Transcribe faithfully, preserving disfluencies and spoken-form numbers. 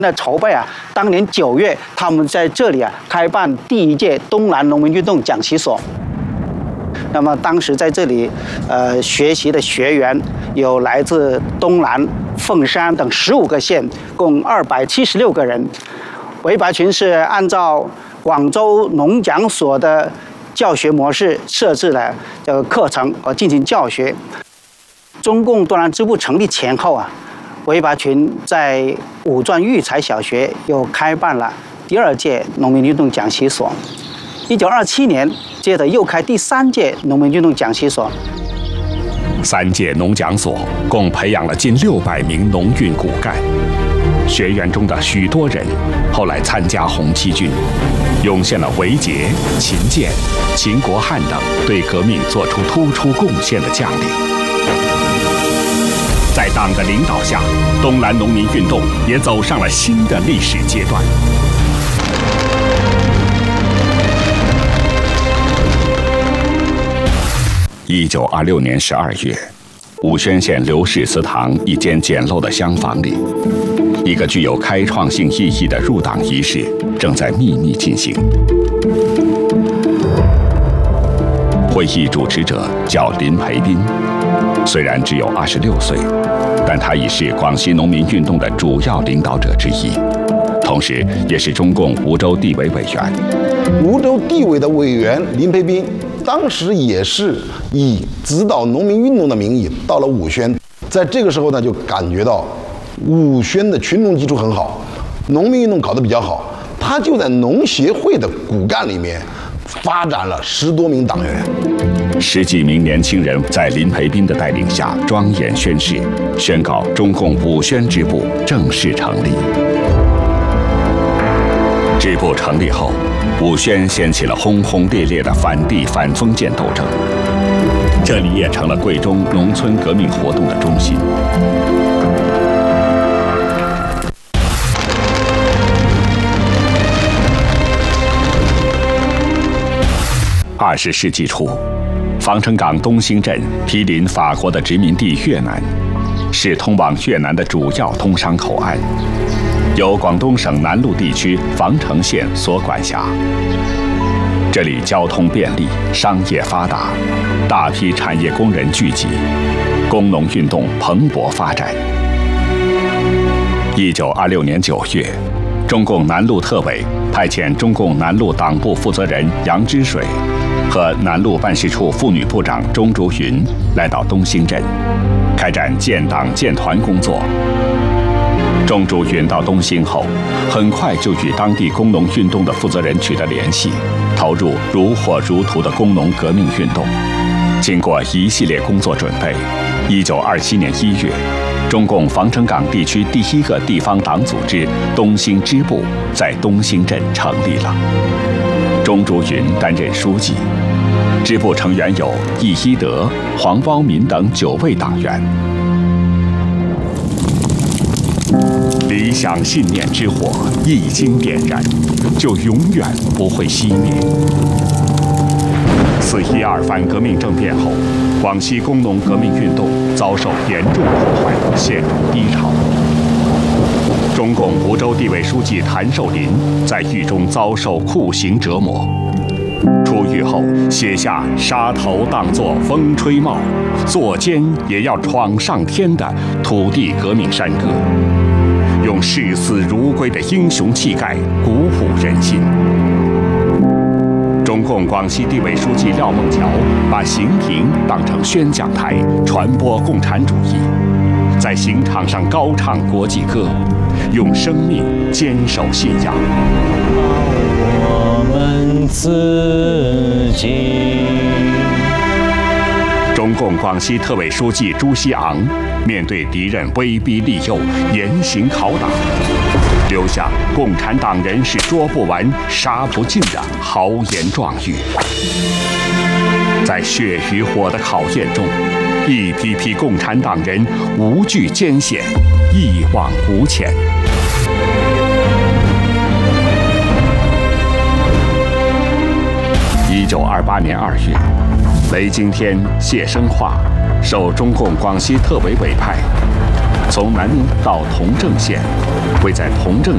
那筹备啊，当年九月，他们在这里啊开办第一届东南农民运动讲习所。那么当时在这里，呃，学习的学员有来自东南、凤山等十五个县，共二百七十六个人。韦拔群是按照广州农讲所的教学模式设置了这个课程和进行教学。中共东南支部成立前后啊。 韦拔群在武装育才小学又开办了第二届农民运动讲习所。一九二七年，接着又开第三届农民运动讲习所。 三届农讲所共培养了近六百名农运骨干，学员中的许多人后来参加红七军，涌现了韦杰、秦建、秦国汉等对革命做出突出贡献的将领。 在党的领导下，东南农民运动也走上了新的历史阶段。一九二六年十二月，武宣县刘氏祠堂一间简陋的厢房里，一个具有开创性意义的入党仪式正在秘密进行。会议主持者叫林培斌。 虽然只有二十六岁，但他已是广西农民运动的主要领导者之一，同时也是中共梧州地委委员。 梧州地委的委员林培斌，当时也是以指导农民运动的名义到了武宣，在这个时候呢，就感觉到武宣的群众基础很好，农民运动搞得比较好，他就在农协会的骨干里面发展了十多名党员。 十几名年轻人在林培斌的带领下庄严宣誓，宣告中共武宣支部正式成立。支部成立后，武宣掀起了轰轰烈烈的反帝反封建斗争，这里也成了贵中农村革命活动的中心。二十世纪初。 防城港东兴镇毗邻法国的殖民地越南，是通往越南的主要通商口岸，由广东省南路地区防城县所管辖。这里交通便利，商业发达，大批产业工人聚集，工农运动蓬勃发展。一九二六年九月，中共南路特委派遣中共南路党部负责人杨之水。 和南路办事处妇女部长钟竹云来到东兴镇，开展建党建团工作。钟竹云到东兴后，很快就与当地工农运动的负责人取得联系，投入如火如荼的工农革命运动。经过一系列工作准备，一九二七年一月，中共防城港地区第一个地方党组织东兴支部在东兴镇成立了。 钟竹云担任书记，支部成员有易一德、黄包民等九位党员。理想信念之火一经点燃，就永远不会熄灭。四一二反革命政变后，广西工农革命运动遭受严重破坏，陷入低潮。 中共梧州地委书记谭寿林在狱中遭受酷刑折磨，出狱后写下“杀头当作风吹帽，作奸也要闯上天”的土地革命山歌，用视死如归的英雄气概鼓舞人心。中共广西地委书记廖梦桥把刑庭当成宣讲台，传播共产主义，在刑场上高唱国际歌。 用生命坚守信仰。 我们自己。 中共广西特委书记朱锡昂面对敌人威逼利诱、严刑拷打，留下“共产党人是捉不完、杀不尽”的豪言壮语。在血与火的考验中，一批批共产党人无惧艰险，一往无前。一九二八年二月，雷惊天、谢生化受中共广西特委委派，从南宁到同正县，为在同正